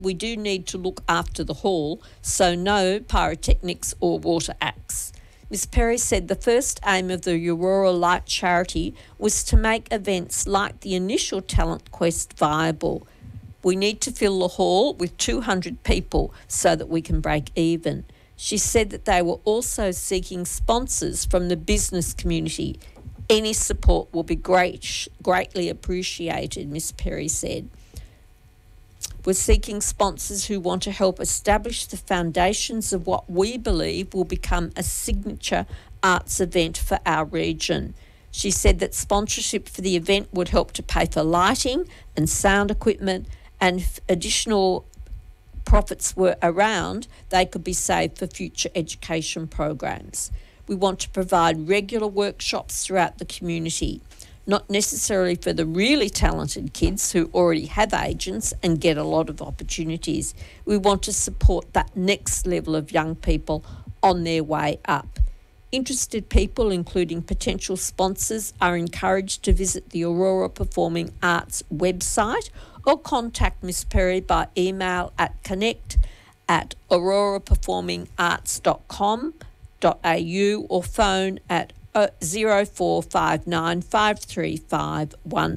we do need to look after the hall, so no pyrotechnics or water acts. Ms Perry said the first aim of the Aurora Light charity was to make events like the initial Talent Quest viable. We need to fill the hall with 200 people so that we can break even. She said that they were also seeking sponsors from the business community. Any support will be greatly appreciated, Ms Perry said. We're seeking sponsors who want to help establish the foundations of what we believe will become a signature arts event for our region. She said that sponsorship for the event would help to pay for lighting and sound equipment, and if additional profits were around, they could be saved for future education programs. We want to provide regular workshops throughout the community, not necessarily for the really talented kids who already have agents and get a lot of opportunities. We want to support that next level of young people on their way up. Interested people, including potential sponsors, are encouraged to visit the Aurora Performing Arts website or contact Ms Perry by email at connect@auroraperformingarts.com.au or phone at 0459 535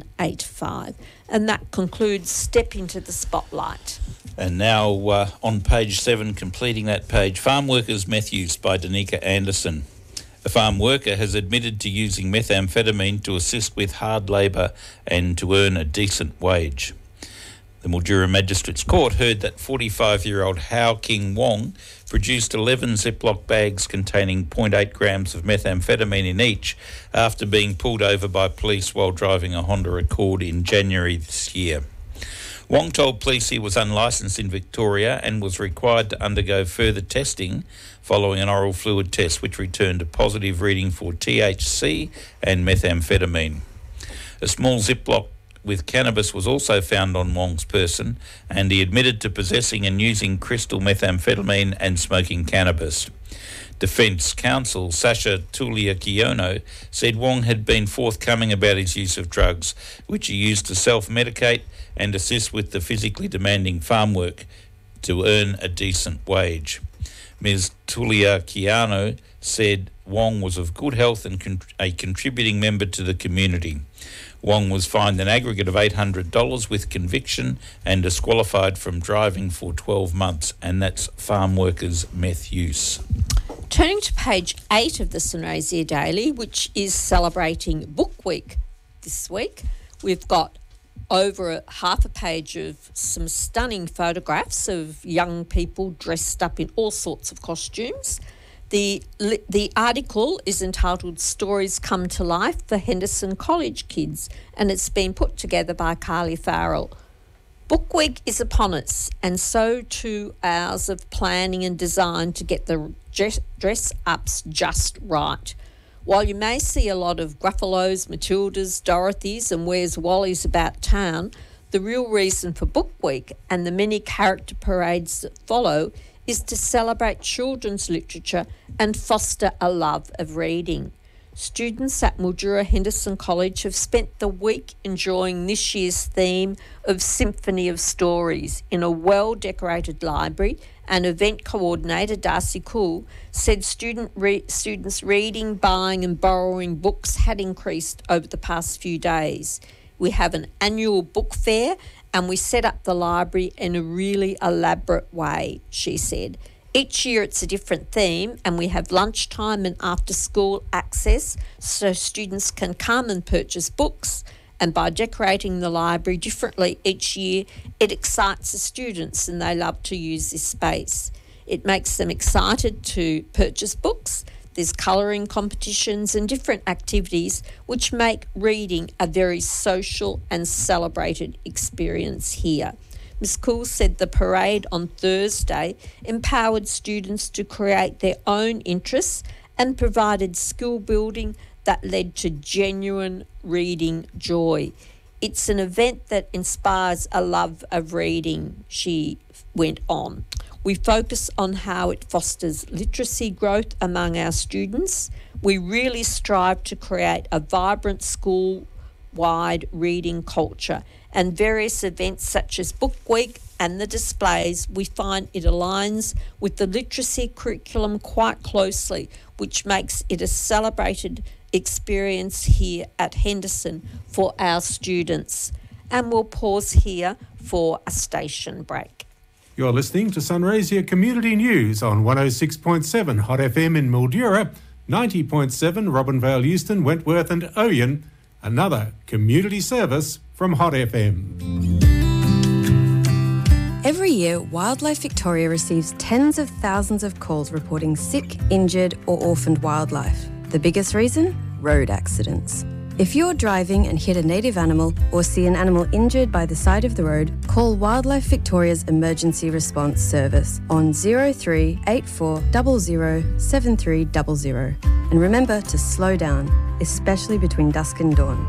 185. And that concludes Step Into the Spotlight. And now on page 7, completing that page, Farm Workers Meth Use by Danica Anderson. A farm worker has admitted to using methamphetamine to assist with hard labour and to earn a decent wage. The Mildura Magistrates Court heard that 45-year-old Hao King Wong produced 11 Ziploc bags containing 0.8 grams of methamphetamine in each after being pulled over by police while driving a Honda Accord in January this year. Wong told police he was unlicensed in Victoria and was required to undergo further testing following an oral fluid test which returned a positive reading for THC and methamphetamine. A small Ziploc with cannabis was also found on Wong's person, and he admitted to possessing and using crystal methamphetamine and smoking cannabis. Defence counsel Sasha Tuliakiono said Wong had been forthcoming about his use of drugs, which he used to self-medicate and assist with the physically demanding farm work to earn a decent wage. Ms Tuliakiono said Wong was of good health and a contributing member to the community. Wong was fined an aggregate of $800 with conviction and disqualified from driving for 12 months, and that's Farm Workers Meth Use. Turning to page 8 of the Sunraysia Daily, which is celebrating Book Week this week, we've got over half a page of some stunning photographs of young people dressed up in all sorts of costumes. The article is entitled Stories Come to Life for Henderson College Kids, and it's been put together by Carly Farrell. Book Week is upon us, and so too hours of planning and design to get the dress-ups just right. While you may see a lot of Gruffalos, Matildas, Dorothys and Where's Wally's about town, the real reason for Book Week and the many character parades that follow is to celebrate children's literature and foster a love of reading. Students at Mildura Henderson College have spent the week enjoying this year's theme of Symphony of Stories in a well-decorated library, and event coordinator Darcy Cool said students reading, buying and borrowing books had increased over the past few days. We have an annual book fair and we set up the library in a really elaborate way, she said. Each year it's a different theme, and we have lunchtime and after-school access so students can come and purchase books. And by decorating the library differently each year, it excites the students and they love to use this space. It makes them excited to purchase books. There's colouring competitions and different activities which make reading a very social and celebrated experience here. Ms Cool said the parade on Thursday empowered students to create their own interests and provided skill building that led to genuine reading joy. It's an event that inspires a love of reading, she went on. We focus on how it fosters literacy growth among our students. We really strive to create a vibrant school-wide reading culture, and various events such as Book Week and the displays, we find it aligns with the literacy curriculum quite closely, which makes it a celebrated experience here at Henderson for our students. And we'll pause here for a station break. You're listening to Sunraysia Community News on 106.7 Hot FM in Mildura, 90.7 Robinvale, Euston, Wentworth and Oyen, another community service from Hot FM. Every year, Wildlife Victoria receives tens of thousands of calls reporting sick, injured or orphaned wildlife. The biggest reason? Road accidents. If you're driving and hit a native animal or see an animal injured by the side of the road, call Wildlife Victoria's Emergency Response Service on 03 84 00 7300. And remember to slow down, especially between dusk and dawn.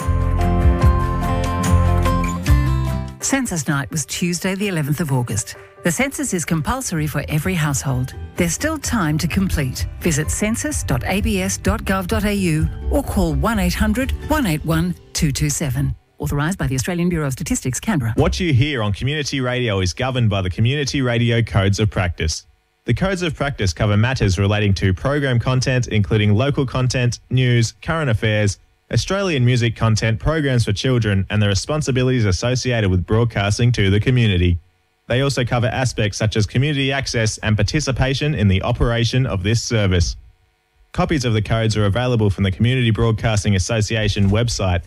Census night was Tuesday the 11th of August. The census is compulsory for every household. There's still time to complete. Visit census.abs.gov.au or call 1800 181 227. Authorised by the Australian Bureau of Statistics, Canberra. What you hear on Community Radio is governed by the Community Radio Codes of Practice. The Codes of Practice cover matters relating to program content, including local content, news, current affairs, Australian music content, programs for children, and the responsibilities associated with broadcasting to the community. They also cover aspects such as community access and participation in the operation of this service. Copies of the codes are available from the Community Broadcasting Association website,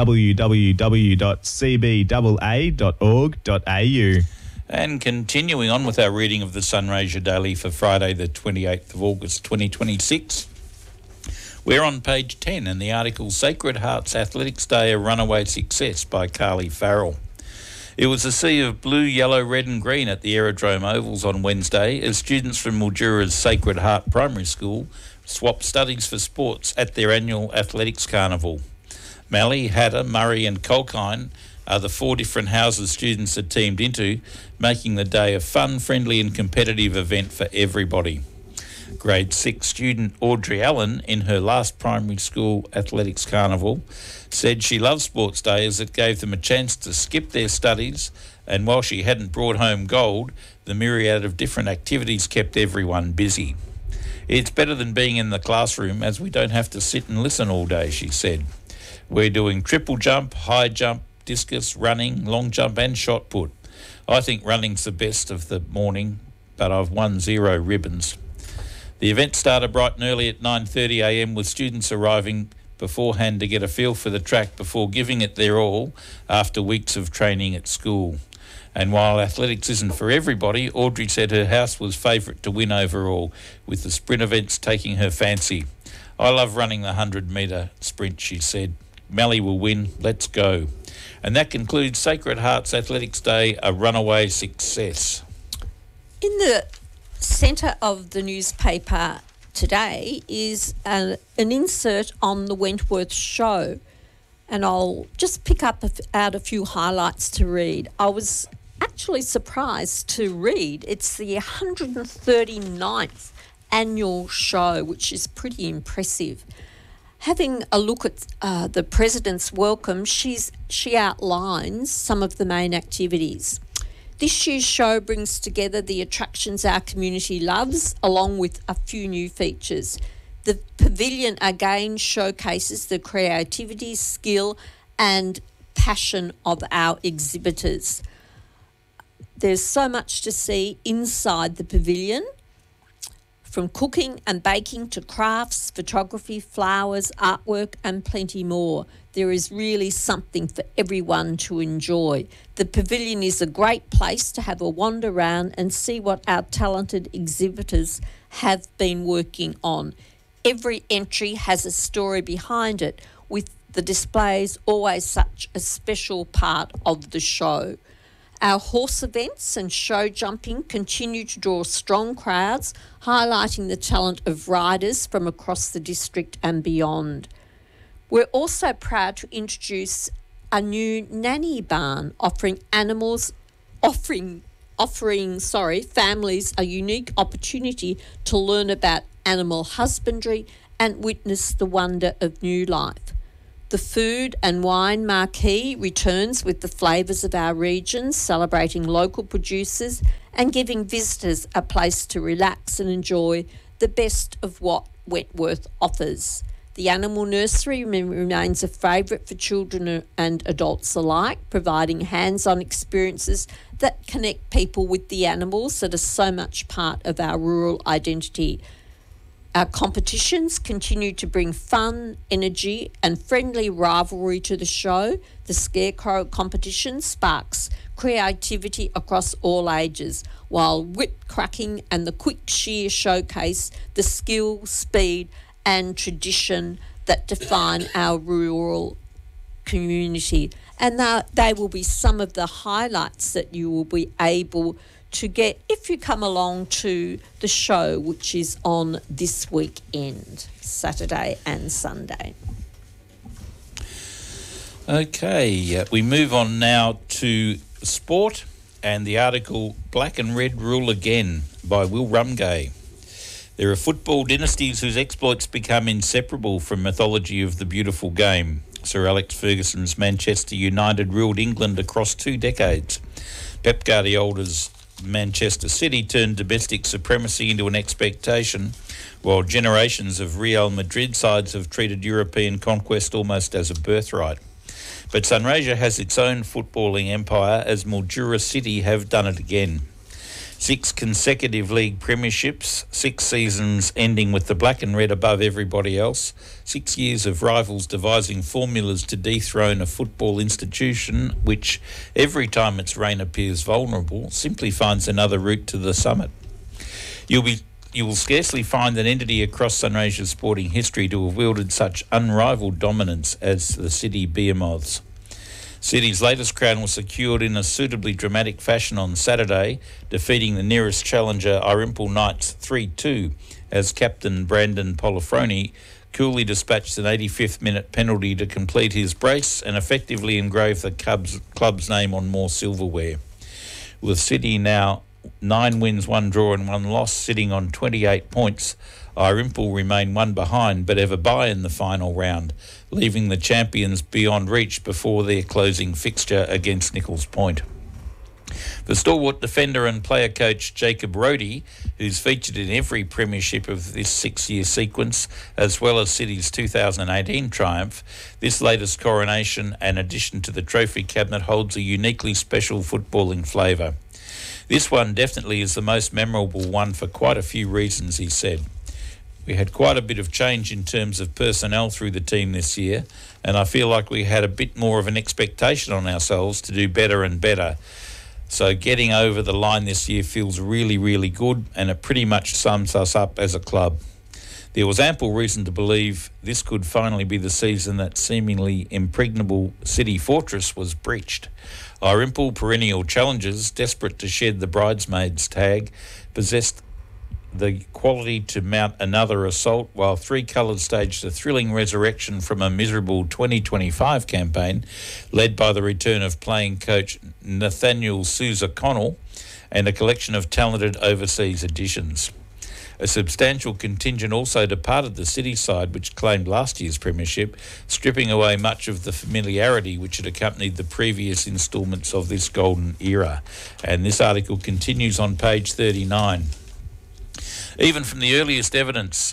www.cbaa.org.au. And continuing on with our reading of the Sunraysia Daily for Friday the 28th of August 2026, we're on page 10 in the article Sacred Hearts Athletics Day, a Runaway Success by Carly Farrell. It was a sea of blue, yellow, red and green at the Aerodrome Ovals on Wednesday as students from Mildura's Sacred Heart Primary School swapped studies for sports at their annual athletics carnival. Mallee, Hatter, Murray and Colkine are the 4 different houses students had teamed into, making the day a fun, friendly and competitive event for everybody. Grade 6 student Audrey Allen, in her last primary school athletics carnival, said she loved Sports Day as it gave them a chance to skip their studies, and while she hadn't brought home gold, the myriad of different activities kept everyone busy. It's better than being in the classroom as we don't have to sit and listen all day, she said. We're doing triple jump, high jump, discus, running, long jump and shot put. I think running's the best of the morning, but I've won 0 ribbons. The event started bright and early at 9:30 a.m. with students arriving beforehand to get a feel for the track before giving it their all after weeks of training at school. And while athletics isn't for everybody, Audrey said her house was favourite to win overall, with the sprint events taking her fancy. I love running the 100-metre sprint, she said. Mallee will win, let's go. And that concludes Sacred Hearts Athletics Day, a runaway success. In the centre of the newspaper today is an insert on the Wentworth show, and I'll just pick up out a few highlights to read. I was actually surprised to read it's the 139th annual show, which is pretty impressive. Having a look at the President's welcome, she outlines some of the main activities. This year's show brings together the attractions our community loves, along with a few new features. The pavilion again showcases the creativity, skill and passion of our exhibitors. There's so much to see inside the pavilion, from cooking and baking to crafts, photography, flowers, artwork and plenty more. There is really something for everyone to enjoy. The pavilion is a great place to have a wander around and see what our talented exhibitors have been working on. Every entry has a story behind it, with the displays always such a special part of the show. Our horse events and show jumping continue to draw strong crowds, highlighting the talent of riders from across the district and beyond. We're also proud to introduce a new nanny barn offering families a unique opportunity to learn about animal husbandry and witness the wonder of new life. The food and wine marquee returns with the flavours of our region, celebrating local producers and giving visitors a place to relax and enjoy the best of what Wentworth offers. The animal nursery remains a favourite for children and adults alike, providing hands-on experiences that connect people with the animals that are so much part of our rural identity. Our competitions continue to bring fun, energy and friendly rivalry to the show. The Scarecrow competition sparks creativity across all ages, while whip cracking and the quick shear showcase the skill, speed and tradition that define our rural community. And they will be some of the highlights that you will be able to get if you come along to the show, which is on this weekend, Saturday and Sunday. Okay, we move on now to sport and the article Black and Red Rule Again by Will Rumgay. There are football dynasties whose exploits become inseparable from mythology of the beautiful game. Sir Alex Ferguson's Manchester United ruled England across 2 decades. Pep Guardiola's Manchester City turned domestic supremacy into an expectation, while generations of Real Madrid sides have treated European conquest almost as a birthright. But Sunraysia has its own footballing empire, as Mildura City have done it again. 6 consecutive league premierships, 6 seasons ending with the black and red above everybody else, 6 years of rivals devising formulas to dethrone a football institution which, every time its reign appears vulnerable, simply finds another route to the summit. You will scarcely find an entity across Sunraysia's sporting history to have wielded such unrivalled dominance as the City Behemoths. City's latest crown was secured in a suitably dramatic fashion on Saturday, defeating the nearest challenger Irimple Knights 3-2 as captain Brandon Polifroni coolly dispatched an 85th minute penalty to complete his brace and effectively engrave the club's name on more silverware. With City now 9 wins, 1 draw and 1 loss, sitting on 28 points, Irimple remain 1 behind but ever by in the final round, leaving the champions beyond reach before their closing fixture against Nichols Point. The stalwart defender and player coach Jacob Rhodey, who's featured in every premiership of this 6-year sequence, as well as City's 2018 triumph, this latest coronation and addition to the trophy cabinet holds a uniquely special footballing flavour. This one definitely is the most memorable one for quite a few reasons, he said. We had quite a bit of change in terms of personnel through the team this year, and I feel like we had a bit more of an expectation on ourselves to do better and better. So getting over the line this year feels really, really good, and it pretty much sums us up as a club. There was ample reason to believe this could finally be the season that seemingly impregnable City fortress was breached. Irimple, perennial challengers, desperate to shed the bridesmaids tag, possessed the quality to mount another assault, while Three Colours staged a thrilling resurrection from a miserable 2025 campaign, led by the return of playing coach Nathaniel Sousa Connell and a collection of talented overseas additions. A substantial contingent also departed the City side, which claimed last year's premiership, stripping away much of the familiarity which had accompanied the previous instalments of this golden era. And this article continues on page 39. Even the earliest evidence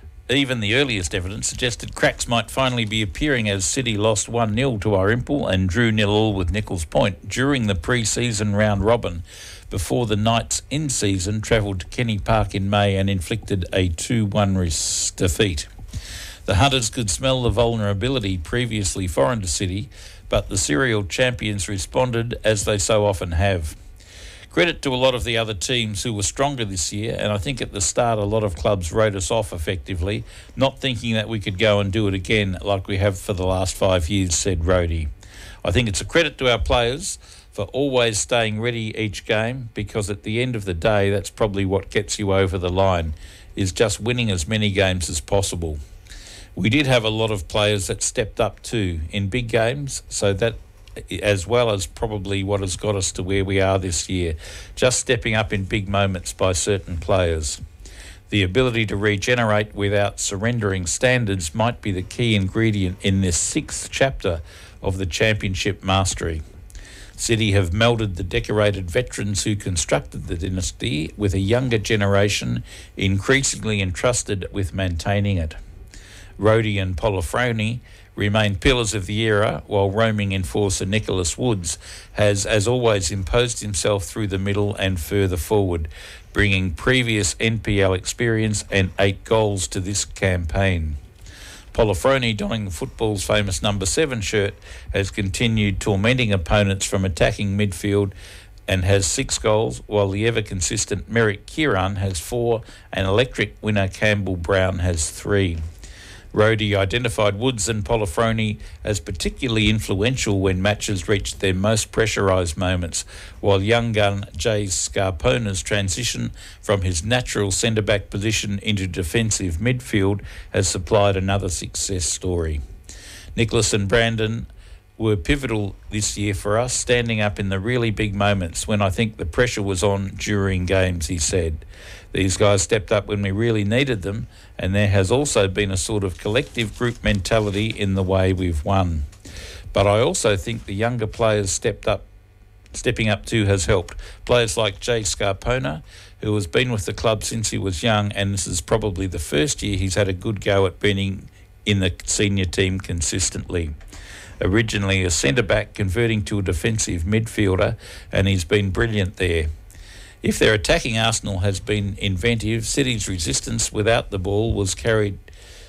suggested cracks might finally be appearing as City lost 1-0 to Irimple and drew 0-0 with Nichols Point during the pre-season round robin, before the Knights in season travelled to Kenny Park in May and inflicted a 2-1 defeat. The Hunters could smell the vulnerability previously foreign to City, but the serial champions responded as they so often have. Credit to a lot of the other teams who were stronger this year, and I think at the start a lot of clubs wrote us off effectively, not thinking that we could go and do it again like we have for the last 5 years, said Rhodey. I think it's a credit to our players for always staying ready each game, because at the end of the day that's probably what gets you over the line, is just winning as many games as possible. We did have a lot of players that stepped up too in big games, so that as well as probably what has got us to where we are this year, just stepping up in big moments by certain players. The ability to regenerate without surrendering standards might be the key ingredient in this 6th chapter of the Championship Mastery. City have melded the decorated veterans who constructed the dynasty with a younger generation increasingly entrusted with maintaining it. Rhodey and Polifrone remain pillars of the era, while roaming enforcer Nicholas Woods has, as always, imposed himself through the middle and further forward, bringing previous NPL experience and 8 goals to this campaign. Polifrone, donning football's famous number 7 shirt, has continued tormenting opponents from attacking midfield and has 6 goals, while the ever-consistent Merrick Kieran has 4 and electric winner Campbell Brown has 3. Rhodey identified Woods and Polifrone as particularly influential when matches reached their most pressurised moments, while young gun Jay Scarpona's transition from his natural centre-back position into defensive midfield has supplied another success story. Nicholas and Brandon were pivotal this year for us, standing up in the really big moments when I think the pressure was on during games, he said. These guys stepped up when we really needed them, and there has also been a sort of collective group mentality in the way we've won. But I also think the younger players stepping up too has helped. Players like Jay Scarpona, who has been with the club since he was young, and this is probably the first year he's had a good go at being in the senior team consistently. Originally a centre-back, converting to a defensive midfielder, and he's been brilliant there. If their attacking arsenal has been inventive, City's resistance without the ball has carried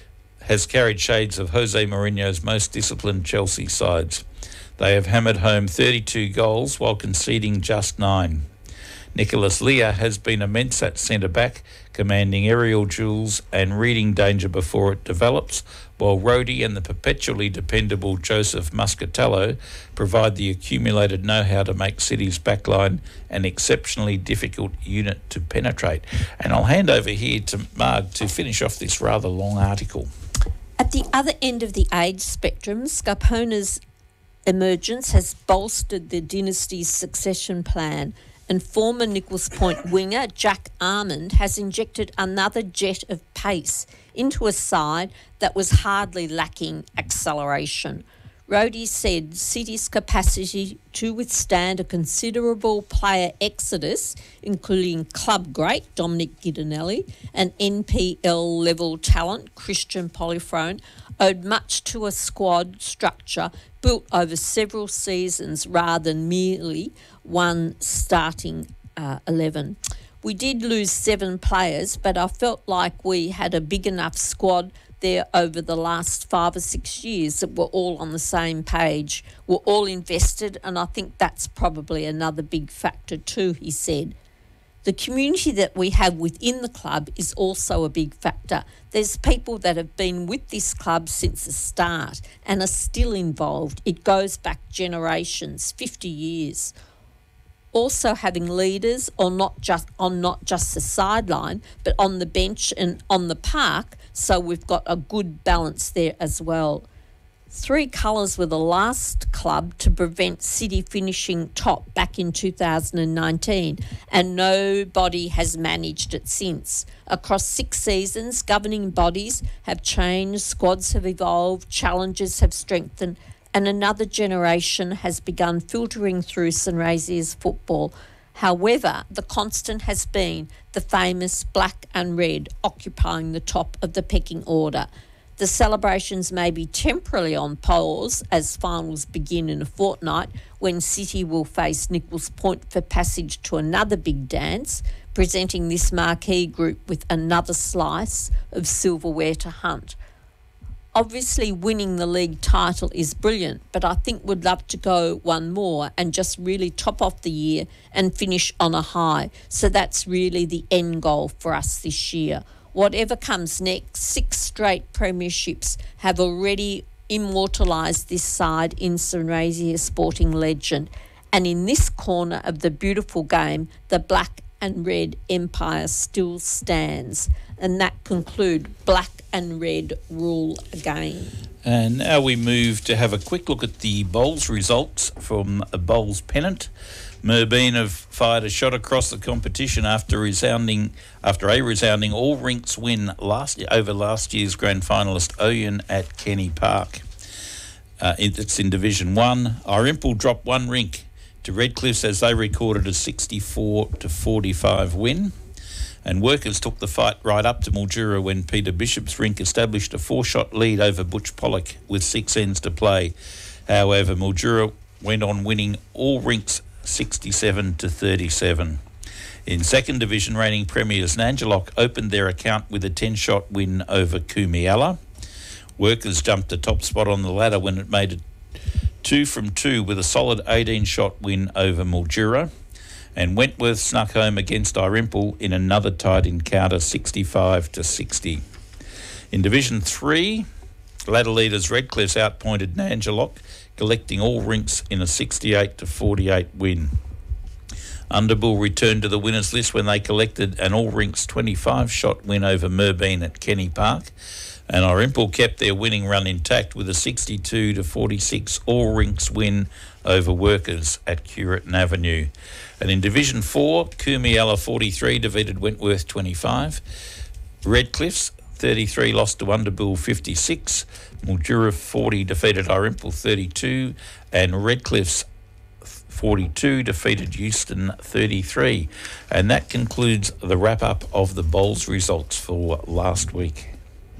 shades of Jose Mourinho's most disciplined Chelsea sides. They have hammered home 32 goals while conceding just 9. Nicholas Leah has been immense at centre-back, commanding aerial duels and reading danger before it develops, while Rhodey and the perpetually dependable Joseph Muscatello provide the accumulated know-how to make City's backline an exceptionally difficult unit to penetrate. And I'll hand over here to Marg to finish off this rather long article. At the other end of the age spectrum, Scarpona's emergence has bolstered the dynasty's succession plan, and former Nichols Point winger Jack Armand has injected another jet of pace into a side that was hardly lacking acceleration. Rhodey said City's capacity to withstand a considerable player exodus, including club great Dominic Giddinelli and NPL-level talent Christian Polifrone, owed much to a squad structure built over several seasons rather than merely one starting 11. We did lose 7 players, but I felt like we had a big enough squad there over the last 5 or 6 years that we're all on the same page. We're all invested, and I think that's probably another big factor too, he said. The community that we have within the club is also a big factor. There's people that have been with this club since the start and are still involved. It goes back generations, 50 years. Also having leaders on not just the sideline, but on the bench and on the park, so we've got a good balance there as well. 3 colours were the last club to prevent City finishing top back in 2019, and nobody has managed it since. Across 6 seasons, governing bodies have changed, squads have evolved, challenges have strengthened, and another generation has begun filtering through Sunraysia's football. However, the constant has been the famous black and red occupying the top of the pecking order. The celebrations may be temporarily on pause as finals begin in a fortnight, when City will face Nichols Point for passage to another big dance, presenting this marquee group with another slice of silverware to hunt. Obviously, winning the league title is brilliant, but I think we'd love to go one more and just really top off the year and finish on a high. So that's really the end goal for us this year. Whatever comes next, 6 straight premierships have already immortalised this side in Sunraysia sporting legend. And in this corner of the beautiful game, the black and red empire still stands. And that conclude black and red rule again. And now we move to have a quick look at the bowls results from a bowls pennant. Merbein have fired a shot across the competition after a resounding all rinks win over last year's grand finalist Oyen at Kenny Park. It's in Division 1. Irimple dropped one rink to Redcliffs as they recorded a 64-45 win. And Workers took the fight right up to Mildura when Peter Bishop's rink established a 4-shot lead over Butch Pollock with 6 ends to play. However, Mildura went on winning all rinks 67-37. In second division, reigning premiers Nangelock opened their account with a 10-shot win over Kumiala. Workers jumped the top spot on the ladder when it made it 2 from 2 with a solid 18-shot win over Mildura. And Wentworth snuck home against Irimple in another tight encounter, 65-60. In Division 3, ladder leaders Redcliffs outpointed Nangelock, collecting all rinks in a 68-48 win. Underbull returned to the winners list when they collected an all rinks 25-shot win over Merbein at Kenny Park. And Irimple kept their winning run intact with a 62-46 all rinks win over Workers at Curitin Avenue. And in Division 4, Kumiala 43 defeated Wentworth 25. Redcliffs 33 lost to Underbull 56. Mildura 40 defeated Irimple 32. And Redcliffs 42 defeated Euston 33. And that concludes the wrap-up of the bowls results for last week.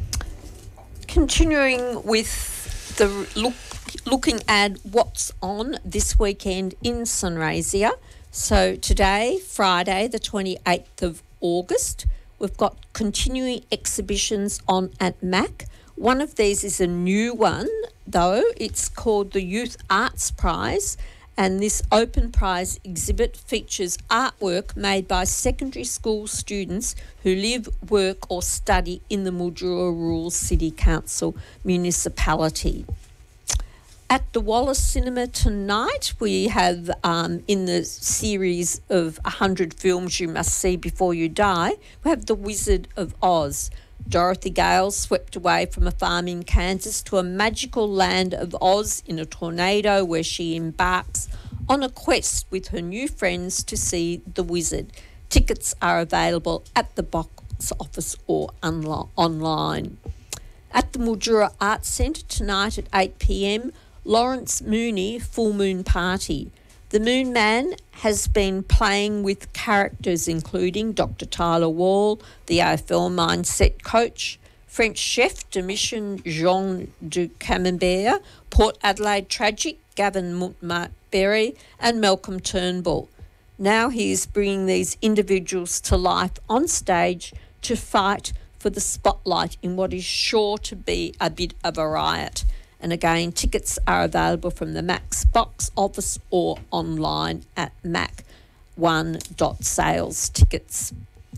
Continuing with the looking at what's on this weekend in Sunraysia. So today, Friday, the 28th of August, we've got continuing exhibitions on at MAC. One of these is a new one, though. It's called the Youth Arts Prize, and this open prize exhibit features artwork made by secondary school students who live, work or study in the Mildura Rural City Council municipality. At the Wallace Cinema tonight, we have, in the series of 100 films you must see before you die, we have The Wizard of Oz. Dorothy Gale swept away from a farm in Kansas to a magical land of Oz in a tornado where she embarks on a quest with her new friends to see the wizard. Tickets are available at the box office or online. At the Mildura Arts Centre tonight at 8 p.m, Lawrence Mooney Full Moon Party. The Moon Man has been playing with characters including Dr. Tyler Wall, the AFL Mindset Coach, French chef de mission Jean du Camembert, Port Adelaide Tragic Gavin Montberry and Malcolm Turnbull. Now he is bringing these individuals to life on stage to fight for the spotlight in what is sure to be a bit of a riot. And again, tickets are available from the Mac's box office or online at mac1.sales tickets.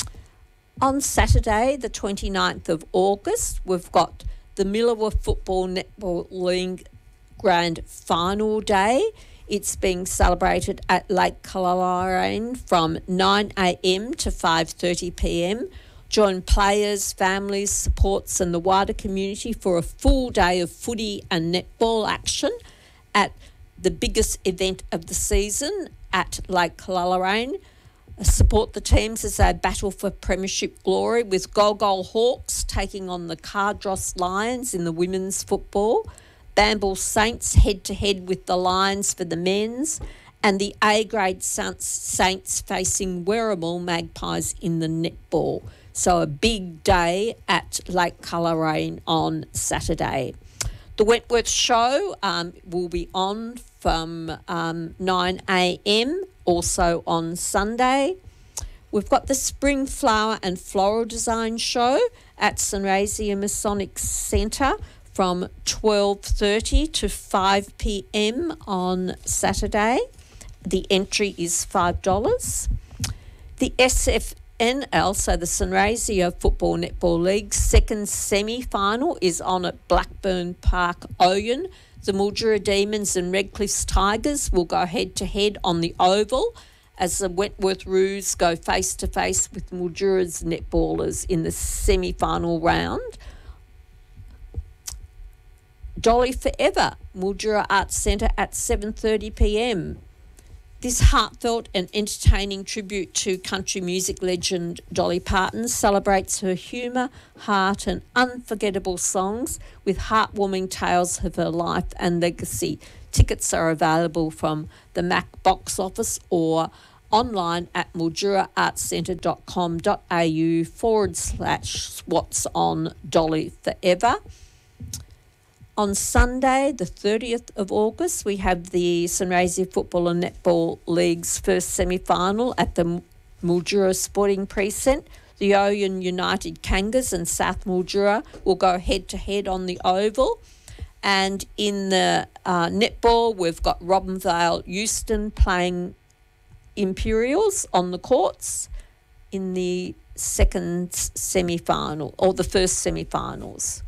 On Saturday, the 29th of August, we've got the Milawa Football Netball League Grand Final Day. It's being celebrated at Lake Kallarane from 9 a.m. to 5:30 p.m. Join players, families, supports and the wider community for a full day of footy and netball action at the biggest event of the season at Lake Kallarane. Support the teams as they battle for premiership glory with Golgol Hawks taking on the Cardross Lions in the women's football, Bamble Saints head-to-head with the Lions for the men's, and the A-grade Saints facing Werribee Magpies in the netball. So a big day at Lake Kallarane on Saturday. The Wentworth Show will be on from 9 a.m, also on Sunday. We've got the Spring Flower and Floral Design Show at Sunraysia Masonic Centre from 12:30 to 5 p.m. on Saturday. The entry is $5. The SFNL, so the Sunraysia Football Netball League second semi-final is on at Blackburn Park, Oyen. The Mildura Demons and Redcliffs Tigers will go head-to-head on the Oval as the Wentworth Roos go face-to-face with Mildura's netballers in the semi-final round. Dolly Forever, Mildura Arts Centre at 7:30pm. This heartfelt and entertaining tribute to country music legend Dolly Parton celebrates her humour, heart and unforgettable songs with heartwarming tales of her life and legacy. Tickets are available from the Mac box office or online at milduraartscentre.com.au/what's on Dolly Forever. On Sunday, the 30th of August, we have the Sunraysia Football and Netball League's first semi-final at the Mildura Sporting Precinct. The Oyen United Kangas and South Mildura will go head-to-head on the oval. And in the netball, we've got Robinvale Euston playing Imperials on the courts in the second semi-final, or the first semi-finals.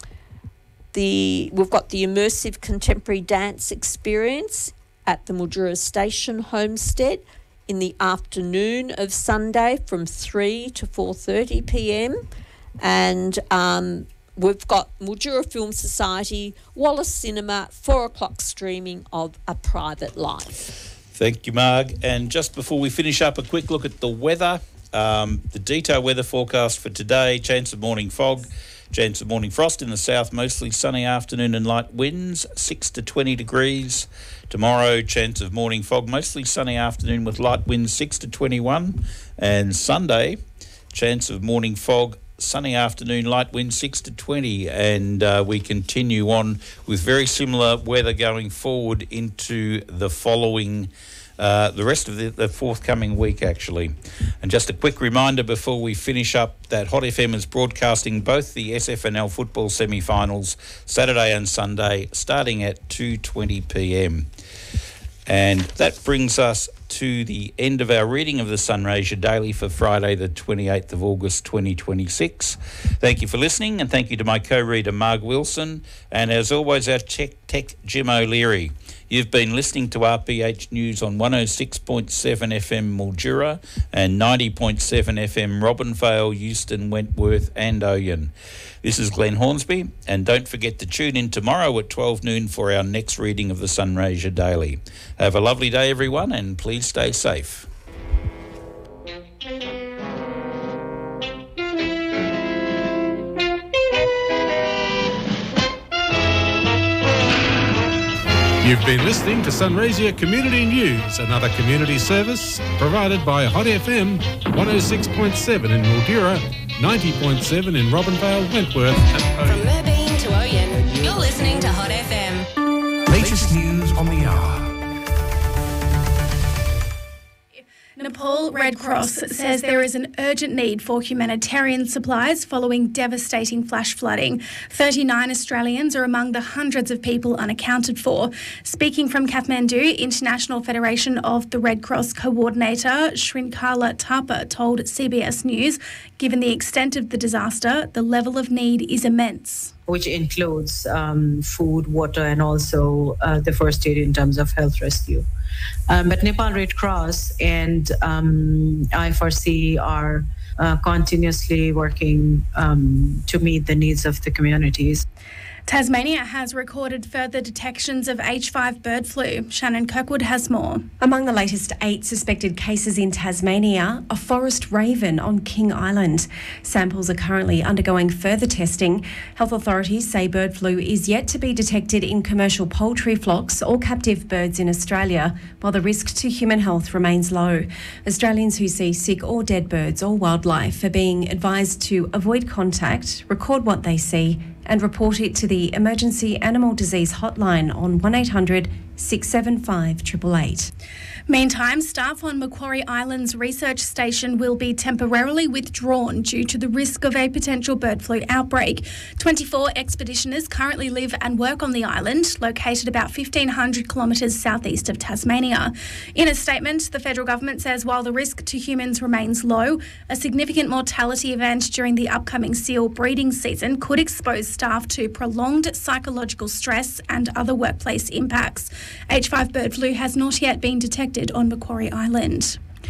We've got the immersive contemporary dance experience at the Mildura Station Homestead in the afternoon of Sunday from 3 to 4:30pm. And we've got Mildura Film Society, Wallace Cinema, 4 o'clock streaming of A Private Life. Thank you, Marg. And just before we finish up, a quick look at the weather. The detailed weather forecast for today: chance of morning fog, chance of morning frost in the south, mostly sunny afternoon and light winds, 6 to 20 degrees. Tomorrow, chance of morning fog, mostly sunny afternoon with light winds, 6 to 21. And Sunday, chance of morning fog, sunny afternoon, light winds, 6 to 20. And we continue on with very similar weather going forward into the following the rest of the forthcoming week, actually. And just a quick reminder before we finish up that Hot FM is broadcasting both the SFNL football semi-finals Saturday and Sunday starting at 2:20pm. And that brings us to the end of our reading of the Sunraysia Daily for Friday the 28th of August 2026. Thank you for listening, and thank you to my co-reader Marg Wilson, and as always our tech Jim O'Leary. You've been listening to RPH News on 106.7 FM Mildura and 90.7 FM Robinvale, Euston, Wentworth and Oyen. This is Glenn Hornsby, and don't forget to tune in tomorrow at 12 noon for our next reading of the Sunraysia Daily. Have a lovely day, everyone, and please stay safe. You've been listening to Sunraysia Community News, another community service provided by Hot FM 106.7 in Mildura, 90.7 in Robinvale, Wentworth and From Oyen. Merbeen to Oyen, you're listening to Hot FM. Latest news on the hour. Nepal Red Cross says there is an urgent need for humanitarian supplies following devastating flash flooding. 39 Australians are among the hundreds of people unaccounted for. Speaking from Kathmandu, International Federation of the Red Cross coordinator Shrinkala Thapa told CBS News, given the extent of the disaster, the level of need is immense. Which includes food, water, and also the first aid in terms of health rescue. But Nepal Red Cross and I4C are continuously working to meet the needs of the communities. Tasmania has recorded further detections of H5 bird flu. Shannon Kirkwood has more. Among the latest 8 suspected cases in Tasmania, a forest raven on King Island. Samples are currently undergoing further testing. Health authorities say bird flu is yet to be detected in commercial poultry flocks or captive birds in Australia, while the risk to human health remains low. Australians who see sick or dead birds or wildlife are being advised to avoid contact, record what they see, and report it to the Emergency Animal Disease Hotline on 1800 675 888. Meantime, staff on Macquarie Island's research station will be temporarily withdrawn due to the risk of a potential bird flu outbreak. 24 expeditioners currently live and work on the island, located about 1,500 kilometres southeast of Tasmania. In a statement, the federal government says while the risk to humans remains low, a significant mortality event during the upcoming seal breeding season could expose staff to prolonged psychological stress and other workplace impacts. H5 bird flu has not yet been detected on Macquarie Island.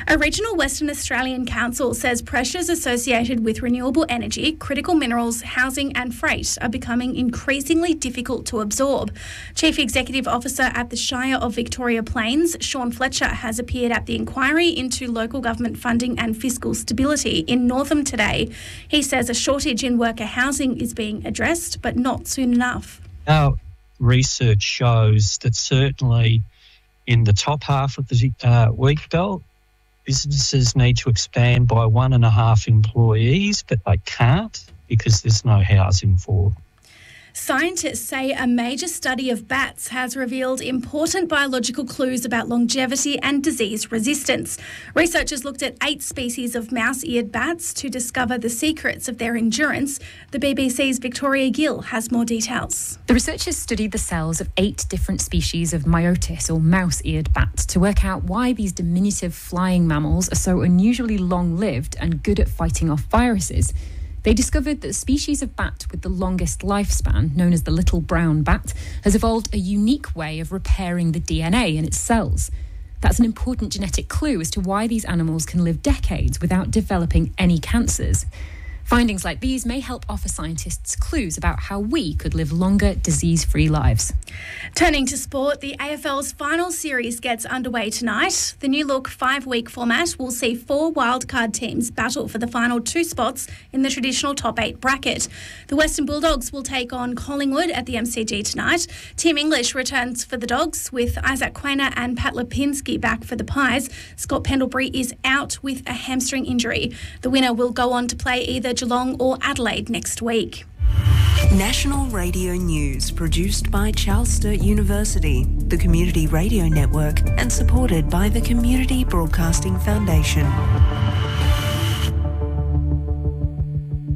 A regional Western Australian council says pressures associated with renewable energy, critical minerals, housing and freight are becoming increasingly difficult to absorb. Chief Executive Officer at the Shire of Victoria Plains, Sean Fletcher, has appeared at the inquiry into local government funding and fiscal stability in Northam today. He says a shortage in worker housing is being addressed, but not soon enough. Our research shows that certainly in the top half of the wheat belt, businesses need to expand by 1.5 employees, but they can't because there's no housing for them. Scientists say a major study of bats has revealed important biological clues about longevity and disease resistance. Researchers looked at 8 species of mouse-eared bats to discover the secrets of their endurance. The BBC's Victoria Gill has more details. The researchers studied the cells of 8 different species of Myotis, or mouse-eared bats, to work out why these diminutive flying mammals are so unusually long-lived and good at fighting off viruses. They discovered that the species of bat with the longest lifespan, known as the little brown bat, has evolved a unique way of repairing the DNA in its cells. That's an important genetic clue as to why these animals can live decades without developing any cancers. Findings like these may help offer scientists clues about how we could live longer, disease-free lives. Turning to sport, the AFL's final series gets underway tonight. The new-look 5-week format will see 4 wildcard teams battle for the final 2 spots in the traditional top 8 bracket. The Western Bulldogs will take on Collingwood at the MCG tonight. Tim English returns for the Dogs with Isaac Quainer and Pat Lipinski back for the Pies. Scott Pendlebury is out with a hamstring injury. The winner will go on to play either Geelong or Adelaide next week. National Radio News, produced by Charles Sturt University, the Community Radio Network, and supported by the Community Broadcasting Foundation.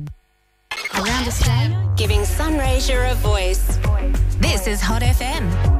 Around Australia, giving Sunraysia a voice. This is Hot FM.